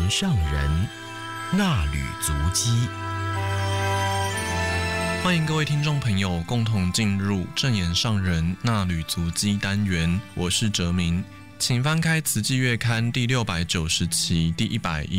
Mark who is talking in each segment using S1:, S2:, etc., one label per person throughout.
S1: 眼上人，衲履足迹。
S2: 欢迎各位听众朋友共同进入正眼上人衲履足迹单元，我是哲明，请翻开《慈济月刊》第690期第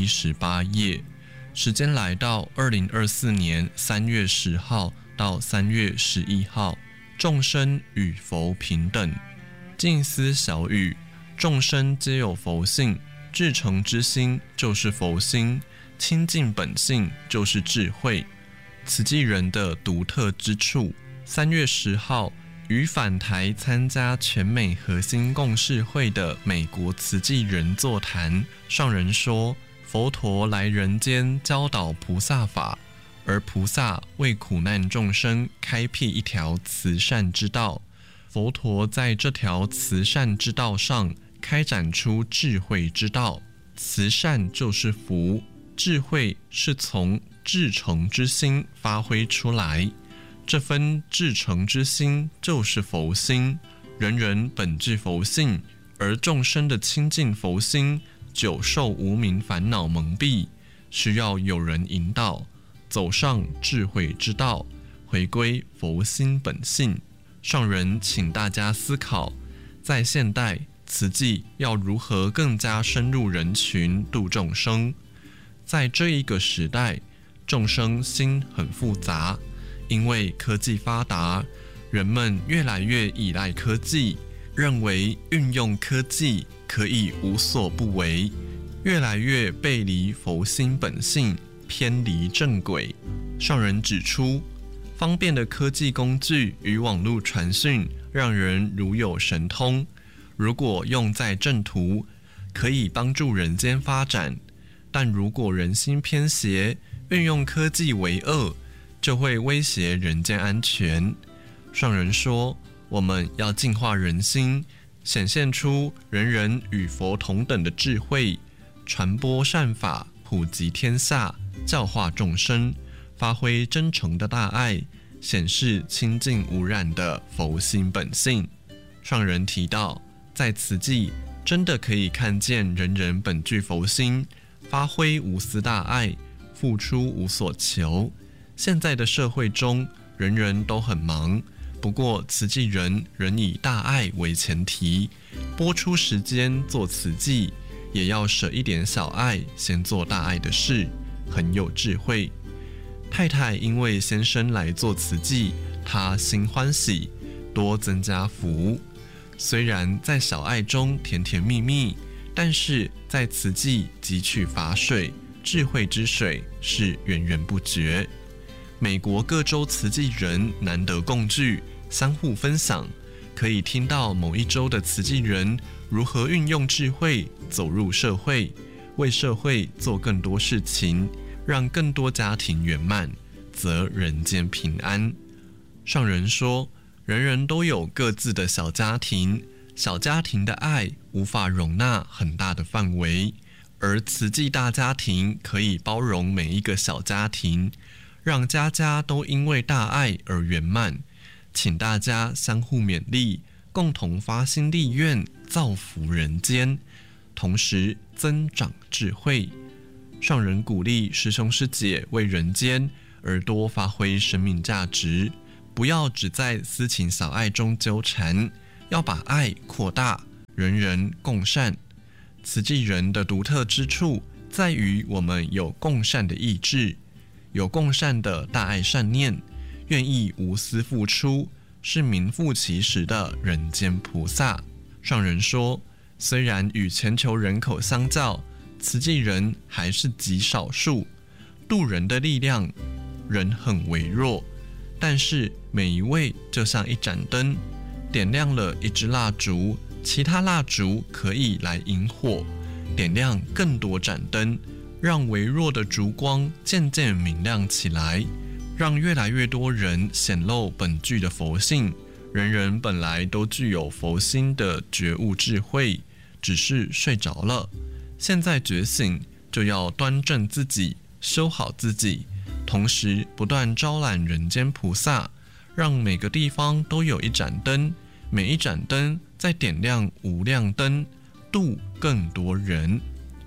S2: 118页。时间来到2024年3月10号到3月11号，众生与佛平等。静思小语，众生皆有佛性，至诚之心就是佛心，清净本性就是智慧。慈济人的独特之处。3月10号，于返台参加全美核心共事会的美国慈济人座谈，上人说，佛陀来人间教导菩萨法，而菩萨为苦难众生开辟一条慈善之道。佛陀在这条慈善之道上开展出智慧之道。慈善就是福，智慧是从至诚之心发挥出来，这份至诚之心就是佛心。人人本具佛性，而众生的亲近佛心久受无明烦恼蒙蔽，需要有人引导，走上智慧之道，回归佛心本性。上人请大家思考，在现代慈济要如何更加深入人群度众生。在这一个时代，众生心很复杂，因为科技发达，人们越来越依赖科技，认为运用科技可以无所不为，越来越背离佛心本性，偏离正轨。上人指出，方便的科技工具与网络传讯让人如有神通，如果用在正途，可以帮助人间发展，但如果人心偏邪，运用科技为恶，就会威胁人间安全。上人说，我们要净化人心，显现出人人与佛同等的智慧，传播善法，普及天下，教化众生，发挥真诚的大爱，显示清净无染的佛心本性。上人提到，在慈济真的可以看见人人本具佛心，发挥无私大爱，付出无所求。现在的社会中，人人都很忙，不过慈济人仍以大爱为前提，拨出时间做慈济，也要舍一点小爱，先做大爱的事，很有智慧。太太因为先生来做慈济，她心欢喜，多增加福。虽然在小爱中甜甜蜜蜜，但是在慈济汲取法水，智慧之水是源源不绝。美国各州慈济人难得共聚，相互分享，可以听到某一州的慈济人如何运用智慧走入社会，为社会做更多事情，让更多家庭圆满，则人间平安。上人说，人人都有各自的小家庭，小家庭的爱无法容纳很大的范围，而慈济大家庭可以包容每一个小家庭，让家家都因为大爱而圆满。请大家相互勉励，共同发心立愿，造福人间，同时增长智慧。上人鼓励师兄师姐为人间而多发挥生命价值，不要只在私情小爱中纠缠，要把爱扩大，人人共善。慈济人的独特之处在于我们有共善的意志，有共善的大爱善念，愿意无私付出，是名副其实的人间菩萨。上人说，虽然与全球人口相较，慈济人还是极少数，度人的力量仍很微弱，但是每一位就像一盏灯，点亮了一支蜡烛，其他蜡烛可以来引火，点亮更多盏灯，让微弱的烛光渐渐明亮起来，让越来越多人显露本具的佛性。人人本来都具有佛心的觉悟智慧，只是睡着了。现在觉醒，就要端正自己，修好自己，同时不断招揽人间菩萨，让每个地方都有一盏灯，每一盏灯再点亮无量灯，度更多人。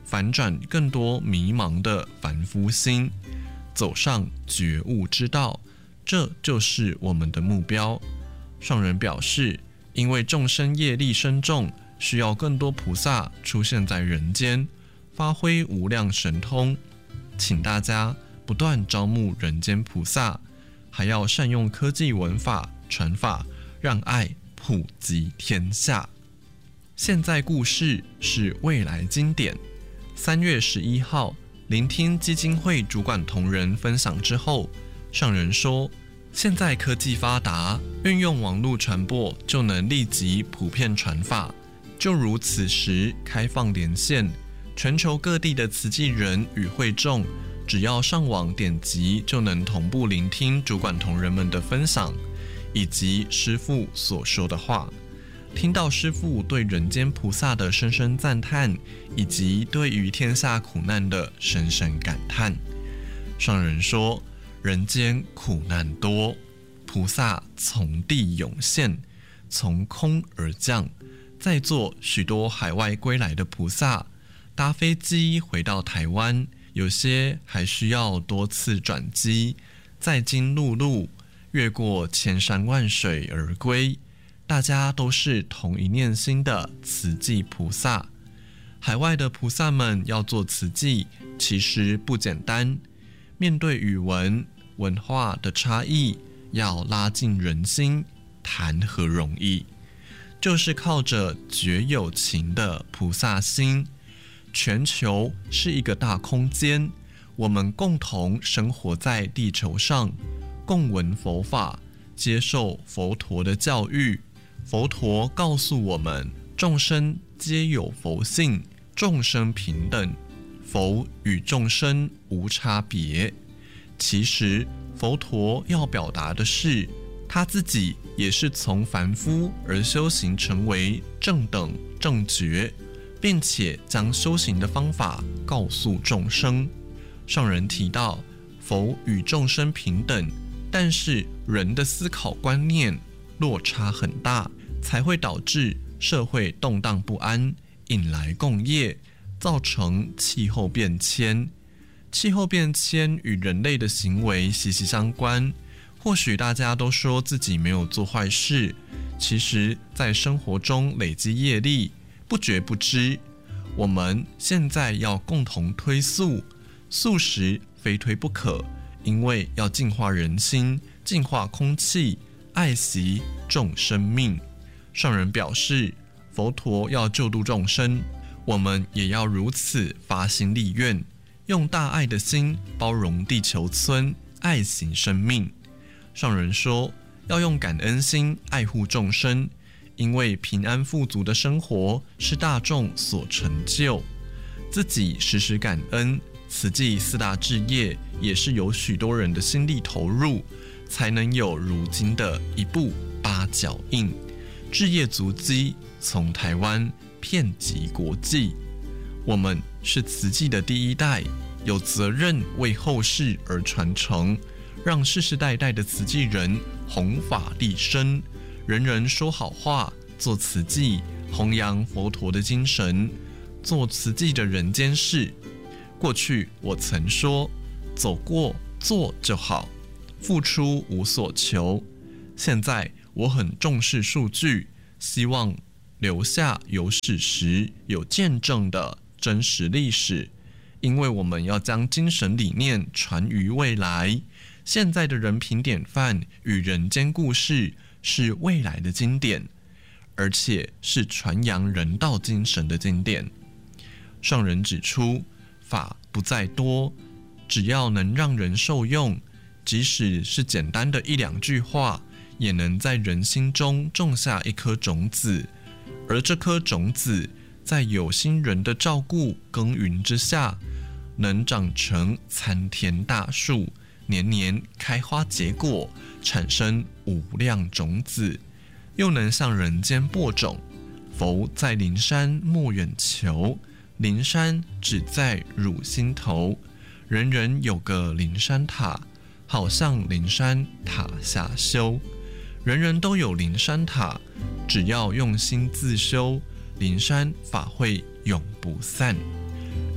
S2: 反转更多迷茫的凡夫心，走上觉悟之道，这就是我们的目标。上人表示，因为众生业力深重，需要更多菩萨出现在人间，发挥无量神通，请大家不断招募人间菩萨，还要善用科技文法传法，让爱普及天下。现在故事是未来经典。3月11号，聆听基金会主管同仁分享之后，上人说，现在科技发达，运用网络传播就能立即普遍传法。就如此时开放连线，全球各地的慈济人与会众，只要上网点击，就能同步聆听主管同仁们的分享，以及师父所说的话。听到师父对人间菩萨的深深赞叹，以及对于天下苦难的深深感叹。上人说，人间苦难多，菩萨从地涌现，从空而降。在座许多海外归来的菩萨，搭飞机回到台湾，有些还需要多次转机，再经陆路，越过千山万水而归。大家都是同一念心的慈济菩萨。海外的菩萨们要做慈济，其实不简单。面对语文、文化的差异，要拉近人心，谈何容易？就是靠着觉有情的菩萨心。全球是一个大空间，我们共同生活在地球上，共闻佛法，接受佛陀的教育。佛陀告诉我们，众生皆有佛性，众生平等，佛与众生无差别。其实佛陀要表达的是，他自己也是从凡夫而修行成为正等正觉，并且将修行的方法告诉众生。上人提到，佛与众生平等，但是人的思考观念落差很大，才会导致社会动荡不安，引来共业，造成气候变迁。气候变迁与人类的行为息息相关。或许大家都说自己没有做坏事，其实在生活中累积业力，不觉不知。我们现在要共同推素，素食非推不可，因为要净化人心，净化空气，爱惜众生命。上人表示，佛陀要救度众生，我们也要如此发心立愿，用大爱的心包容地球村，爱惜生命。上人说，要用感恩心爱护众生，因为平安富足的生活是大众所成就。自己时时感恩，慈济4大志业也是有许多人的心力投入，才能有如今的一步8脚印。志业足迹从台湾遍及国际。我们是慈济的第1代，有责任为后世而传承，让世世代代的慈济人弘法利生，人人说好话，做慈济，弘扬佛陀的精神，做慈济的人间事。过去我曾说，走过做就好，付出无所求。现在我很重视数据，希望留下有史实、有见证的真实历史，因为我们要将精神理念传于未来。现在的人品典范与人间故事是未来的经典，而且是传扬人道精神的经典。上人指出，法不在多，只要能让人受用，即使是简单的1、2句话，也能在人心中种下一颗种子，而这颗种子在有心人的照顾耕耘之下，能长成参天大树，年年开花结果，产生无量种子，又能向人间播种。佛在灵山莫远求，灵山只在汝心头。人人有个灵山塔，好像灵山塔下修。人人都有灵山塔，只要用心自修，灵山法会永不散。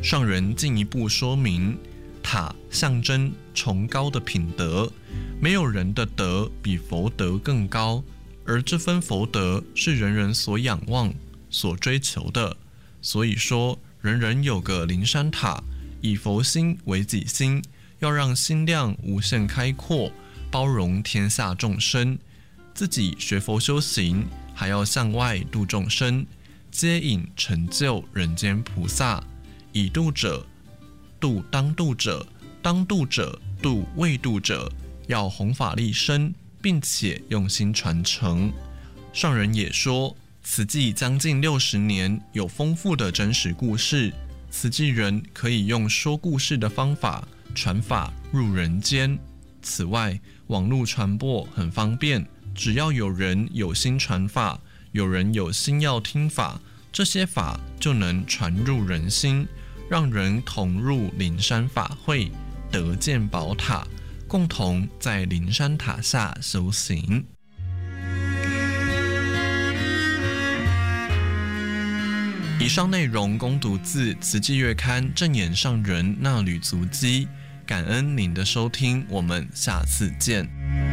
S2: 上人进一步说明，塔象征崇高的品德，没有人的德比佛德更高，而这份佛德是人人所仰望、所追求的。所以说，人人有个灵山塔，以佛心为己心，要让心量无限开阔，包容天下众生。自己学佛修行，还要向外度众生，接引成就人间菩萨。以度者度当度者，当度者度未度者，要弘法利生，并且用心传承。上人也说，慈济将近60年，有丰富的真实故事，慈济人可以用说故事的方法传法入人间。此外，网络传播很方便，只要有人有心传法，有人有心要听法，这些法就能传入人心，让人同入灵山法会，得见宝塔，共同在灵山塔下修行。以上内容供读自《慈济月刊》正眼上人那履足迹，感恩您的收听，我们下次见。